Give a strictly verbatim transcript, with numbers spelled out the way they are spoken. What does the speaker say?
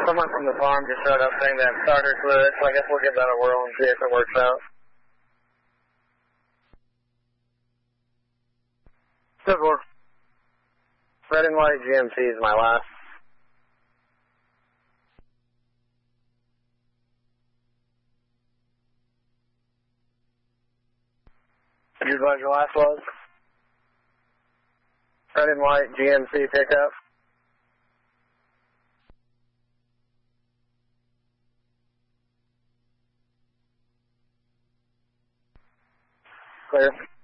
Someone from the farm just showed up saying that starter's fluid, so I guess we'll give that a whirl and see if it works out. Good work. Red and white G M C is my last. Did you advise your last was? Red and white G M C pickup. Clear.